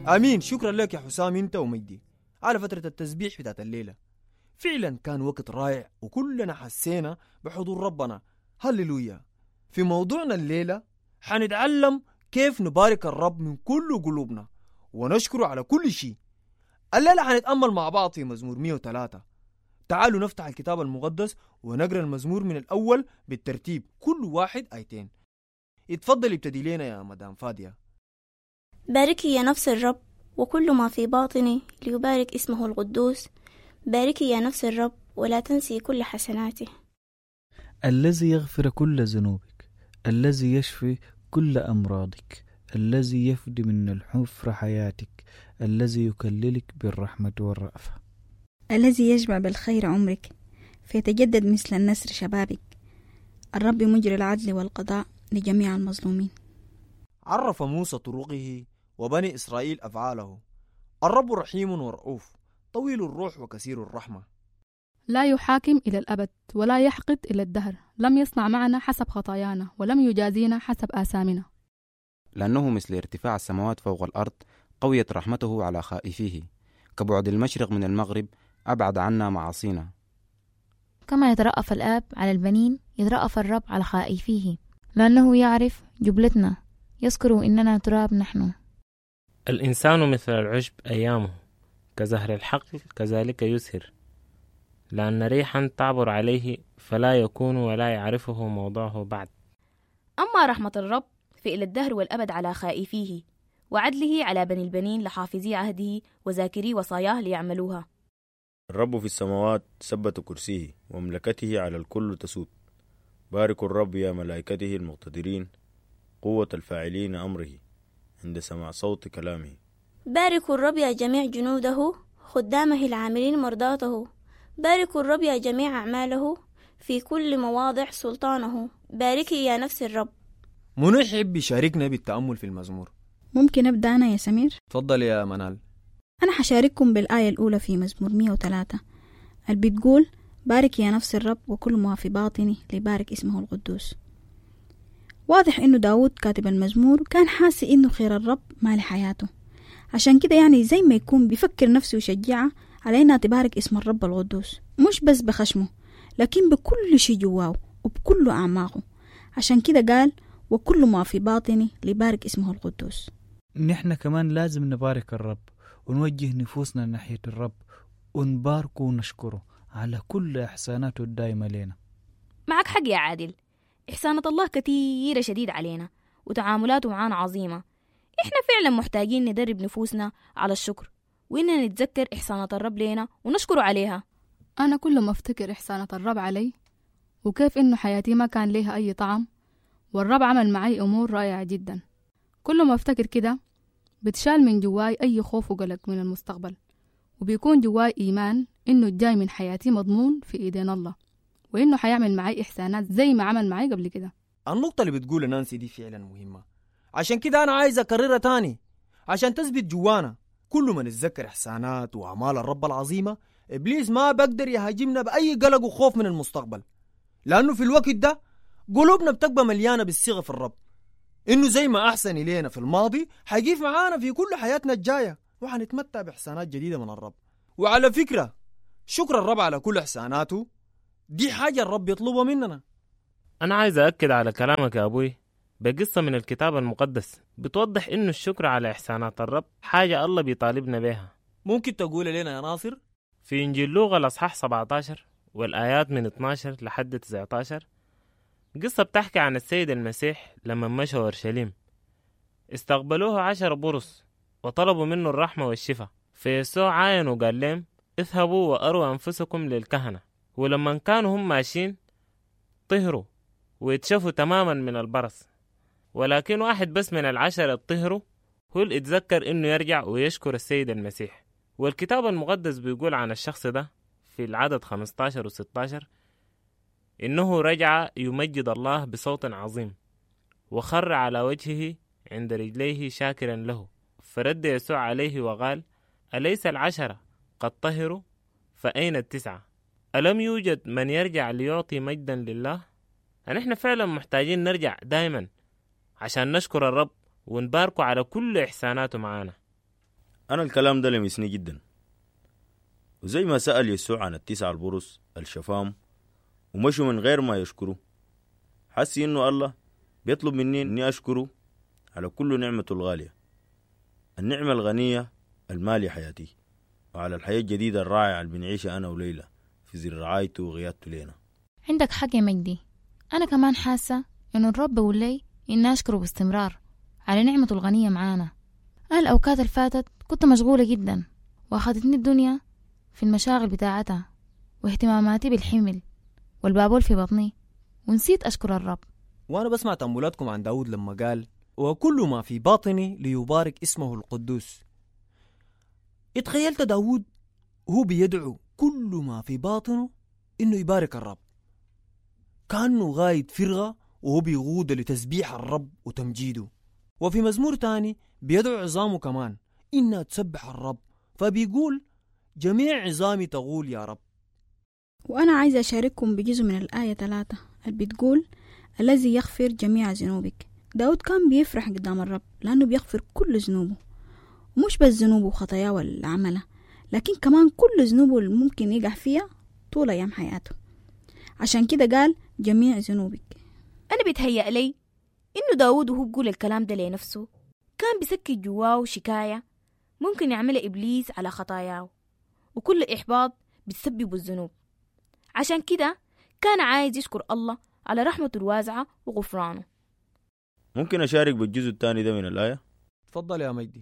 امين. شكرا لك يا حسام انت ومجدي على فترة التسبيح بتاعت الليلة. فعلا كان وقت رائع وكلنا حسينا بحضور ربنا. هللويا. في موضوعنا الليلة حنتعلم كيف نبارك الرب من كل قلوبنا ونشكره على كل شيء. الليلة حنتأمل مع بعض في مزمور 103. تعالوا نفتح الكتاب المقدس ونقرأ المزمور من الأول بالترتيب، كل واحد آيتين. اتفضل ابتدي لنا يا مدام فادية. باركي يا نفس الرب وكل ما في باطني ليبارك اسمه القدوس. باركي يا نفس الرب ولا تنسي كل حسناته. الذي يغفر كل ذنوبك، الذي يشفي كل أمراضك، الذي يفدي من الحفرة حياتك، الذي يكللك بالرحمة والرأفة، الذي يجمع بالخير عمرك فيتجدد مثل النسر شبابك. الرب مجري العدل والقضاء لجميع المظلومين. عرف موسى طرقه وبني إسرائيل أفعاله. الرب رحيم ورؤوف طويل الروح وكثير الرحمة. لا يحاكم إلى الأبد ولا يحقد إلى الدهر. لم يصنع معنا حسب خطايانا ولم يجازينا حسب آثامنا. لأنه مثل ارتفاع السماوات فوق الأرض قويت رحمته على خائفيه. كبعد المشرق من المغرب أبعد عنا معاصينا. كما يترأف الآب على البنين يترأف الرب على خائفيه، لأنه يعرف جبلتنا، يذكر إننا تراب نحن. الإنسان مثل العشب أيامه، كزهر الحقل كذلك يسهر، لأن ريحا تعبر عليه فلا يكون ولا يعرفه موضعه بعد. أما رحمة الرب فإلى الدهر والأبد على خائفيه، وعدله على بني البنين لحافظي عهده وذاكري وصاياه ليعملوها. الرب في السماوات ثبت كرسيه ومملكته على الكل تسود. باركوا الرب يا ملائكته المقتدرين، قوة الفاعلين أمره عند سماع صوت كلامه. باركوا الرب يا جميع جنوده، خدامه العاملين مرضاته. باركوا الرب يا جميع أعماله في كل مواضع سلطانه. باركي يا نفس الرب. منو يحب يشاركنا بالتأمل في المزمور؟ ممكن أبدأ أنا يا سمير؟ تفضل يا منال. أنا حشارككم بالآية الأولى في مزمور 103 اللي بتقول: بارك يا نفس الرب وكل ما في باطني ليبارك اسمه القدوس. واضح إنه داود كاتب المزمور كان حاسس إنه خير الرب مال حياته، عشان كده يعني زي ما يكون بيفكر نفسه ويشجعها على إنها تبارك اسم الرب القدوس، مش بس بخشمه لكن بكل شي جواه وبكل أعماقه. عشان كده قال: وكل ما في باطني ليبارك اسمه القدوس. نحن كمان لازم نبارك الرب ونوجه نفوسنا ناحية الرب ونباركه ونشكره على كل إحساناته الدائمة لنا. معك حق يا عادل، إحسانات الله كثيرة شديد علينا وتعاملاته معانا عظيمة. إحنا فعلا محتاجين ندرب نفوسنا على الشكر، وإننا نتذكر إحسانات الرب لنا ونشكره عليها. أنا كل ما أفتكر إحسانات الرب علي وكيف إنه حياتي ما كان ليها أي طعم، والرب عمل معي أمور رائعة جدا، كل ما أفتكر كده بتشال من جواي أي خوف وقلق من المستقبل، وبيكون جواي إيمان إنه الجاي من حياتي مضمون في إيدين الله، وإنه حيعمل معي إحسانات زي ما عمل معي قبل كده. النقطة اللي بتقول نانسي دي فعلا مهمة، عشان كده أنا عايز أكررها تاني عشان تثبت جوانا. كل ما نتذكر إحسانات وأعمال الرب العظيمة، إبليس ما بقدر يهاجمنا بأي قلق وخوف من المستقبل، لأنه في الوقت ده قلوبنا بتبقى مليانة بالثقة في الرب، إنه زي ما أحسن إلينا في الماضي حيقيف معانا في كل حياتنا الجاية، وحنتمتع بإحسانات جديدة من الرب. وعلى فكرة، شكر الرب على كل إحساناته دي حاجة الرب يطلبها مننا. أنا عايز أأكد على كلامك يا أبوي بقصة من الكتاب المقدس بتوضح إنه الشكر على إحسانات الرب حاجة الله بيطالبنا بيها. ممكن تقول لنا يا ناصر؟ في إنجيل لوقا الأصحاح 17 والآيات من 12 لحد 19 قصة بتحكي عن السيد المسيح لما مشى أورشليم. استقبلوه 10 برص وطلبوا منه الرحمة والشفاء، فيسوع عاين وقال لهم: اذهبوا وأروا أنفسكم للكهنة. ولما كانوا هم ماشيين طهروا ويتشفوا تماما من البرص، ولكن واحد بس من 10 طهروا هو اللي اتذكر إنه يرجع ويشكر السيد المسيح. والكتاب المقدس بيقول عن الشخص ده في العدد 15 و16 إنه رجع يمجد الله بصوت عظيم وخر على وجهه عند رجليه شاكرا له. فرد يسوع عليه وقال: أليس 10 قد طهروا؟ فأين 9؟ ألم يوجد من يرجع ليعطي مجدا لله؟ نحن فعلا محتاجين نرجع دائما عشان نشكر الرب ونباركه على كل إحساناته معانا. أنا الكلام ده لمسني جدا، وزي ما سأل يسوع عن 9 البرص الشفام ومشوا من غير ما يشكروا، حسي إنه الله بيطلب مني إني أشكره على كل نعمته الغالية، النعمة الغنية المالية حياتي، وعلى الحياة الجديدة الرائعة اللي بنعيشها أنا وليلى في زر رعايته وغيادته لينا. عندك حق يا مجدي، أنا كمان حاسة إنه الرب بيقول لي إني أشكره باستمرار على نعمته الغنية معانا. أنا الأوقات اللي فاتت كنت مشغولة جدا وأخذتني الدنيا في المشاغل بتاعتها واهتماماتي بالحمل والبابول في بطني، ونسيت أشكر الرب. وأنا بسمع تأملاتكم عن داود لما قال وكل ما في باطني ليبارك اسمه القدوس. اتخيلت داود هو بيدعو كل ما في باطنه إنه يبارك الرب، كأنه غايد فرغة وهو بيغود لتسبيح الرب وتمجيده. وفي مزمور تاني بيدعو عظامه كمان إنها تسبح الرب، فبيقول جميع عظامي تقول يا رب. وأنا عايزة أشارككم بجزء من الآية 3 اللي بتقول الذي يغفر جميع ذنوبك. داود كان بيفرح قدام الرب لأنه بيغفر كل ذنوبه، ومش بس ذنوبه وخطاياه والعملة، لكن كمان كل ذنوبه اللي ممكن يقع فيها طول أيام حياته. عشان كده قال جميع ذنوبك. أنا بيتهيأ لي إنه داود وهو بيقول الكلام ده لنفسه كان بيسكت جواه شكاية ممكن يعملها إبليس على خطاياه، وكل إحباط بتسبب الذنوب. عشان كده كان عايز يشكر الله على رحمته الواسعة وغفرانه. ممكن أشارك بالجزء الثاني ده من الآية؟ تفضل يا مجدي.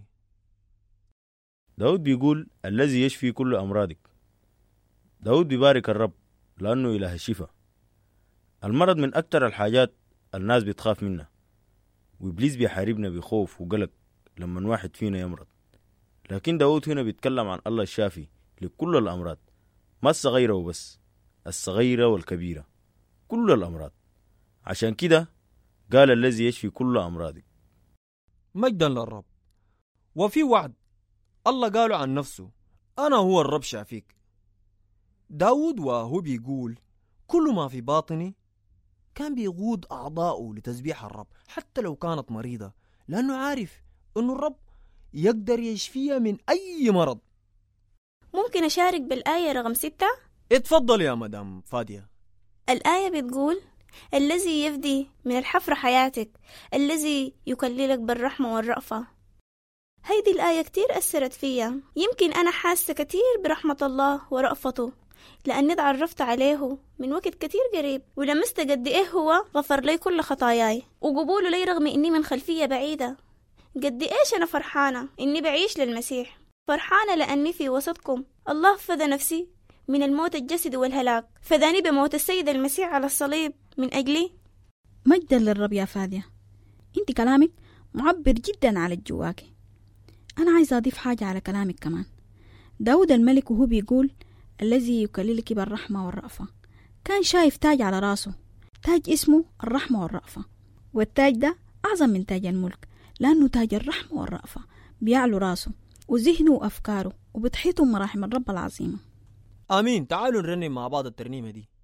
داود بيقول الذي يشفي كل أمراضك. داود بيبارك الرب لأنه إله الشفاء. المرض من أكتر الحاجات الناس بتخاف منها، وإبليس بيحاربنا بخوف وقلق لما واحد فينا يمرض، لكن داود هنا بيتكلم عن الله الشافي لكل الأمراض، ما الصغيرة وبس، الصغيرة والكبيرة، كل الأمراض. عشان كده قال الذي يشفي كل أمراضك. مجدا للرب. وفي وعد الله قاله عن نفسه أنا هو الرب شافيك. داود وهو بيقول كل ما في باطني كان بيغود أعضاؤه لتسبيح الرب حتى لو كانت مريضة، لأنه عارف أنه الرب يقدر يشفيها من أي مرض. ممكن أشارك بالآية رقم 6؟ اتفضل يا مدام فادية. الآية بتقول الذي يفدي من الحفرة حياتك، الذي يكللك بالرحمة والرأفة. هيدي الآية كتير أثرت فيا. يمكن أنا حاسة كتير برحمة الله ورأفته لأني تعرفت عليه من وقت كتير قريب، ولمست قد إيه هو غفر لي كل خطاياي وقبوله لي رغم إني من خلفية بعيدة. قد إيش أنا فرحانة إني بعيش للمسيح، فرحانة لأني في وسطكم. الله فدى نفسي من الموت الجسدي والهلاك، فداني بموت السيد المسيح على الصليب من أجلي. مجدا للرب يا فادية، انت كلامك معبر جدا على جواكي. أنا عايزة أضيف حاجة على كلامك كمان. داود الملك وهو بيقول الذي يكللك بالرحمة والرأفة كان شايف تاج على راسه، تاج اسمه الرحمة والرأفة، والتاج ده أعظم من تاج الملك لأنه تاج الرحمة والرأفة بيعلو راسه وذهنه وأفكاره وبتحيطه مراحم الرب العظيمة. آمين. تعالوا نرنم مع بعض الترنيمة دي.